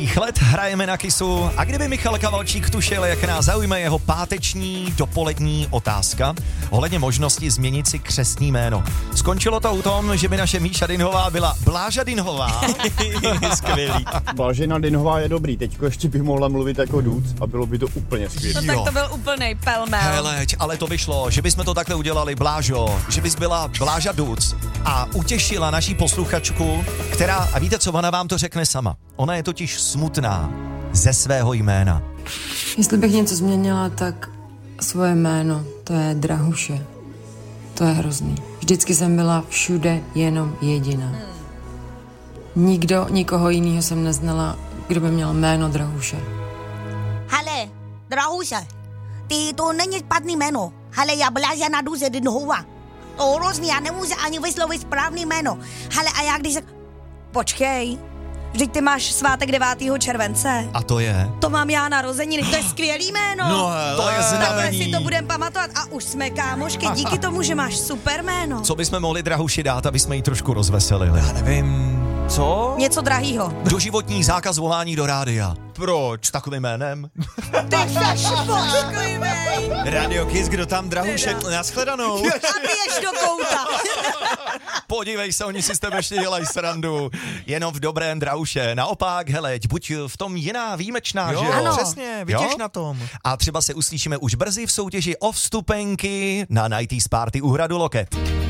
Let hrajeme na Kissu a kdyby Michal Kavalčík tušil, jak nás zaujme jeho páteční dopolední otázka ohledně možnosti změnit si křestní jméno. Skončilo to u tom, že by naše Míša Dinhová byla Bláža Dinhová. Skvělý. Blážena Dinhová je dobrý, teďko ještě bych mohla mluvit jako duc a bylo by to úplně skvělý. No tak to byl úplnej pelmel. Heleď, ale to vyšlo, že bychom to takhle udělali, Blážo, že bys byla Bláža Duc a utěšila naší posluchačku, která, a víte co, ona vám to řekne sama. Ona je totiž smutná ze svého jména. Jestli bych něco změnila, tak svoje jméno, to je Drahuše. To je hrozný. Vždycky jsem byla všude jenom jediná. Nikoho jiného jsem neznala, kdo by měl jméno Drahuše. Hele, Drahuše, to není špatný jméno. Hele, já Blážena Duce Dinhová. To hrozný, já nemůžu ani vyslovit správný jméno. Hele, a já když... Počkej, vždyť ty máš svátek 9. července. A to je? To mám já narozeniny, to je skvělý jméno. No, to je Takhle znamení. si to budem pamatovat a už jsme kámošky díky tomu, že máš super jméno. Co bychom mohli Drahuši dát, aby jsme ji trošku rozveselili? Já nevím, co? Něco drahýho. Doživotní zákaz volání do rádia. Proč? S takovým jménem? Ty seš posklivej. Radio Kiss, kdo tam, Drahuše? Nashledanou. A běž do kouta. Podívej se, oni si s tebe ještě dělají srandu. Jenom v dobrém, Drahuše. Naopak, heleď, buď v tom jiná, výjimečná, že jo? Ano. Přesně, vytěž Jo? na tom. A třeba se uslyšíme už brzy v soutěži o vstupenky na 90s Party u Hradu Loket.